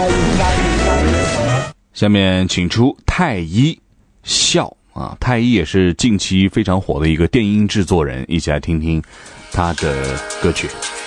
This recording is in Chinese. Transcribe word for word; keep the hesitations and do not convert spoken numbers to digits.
下面请出太一笑啊，太一也是近期非常火的一个电音制作人，一起来听听他的歌曲。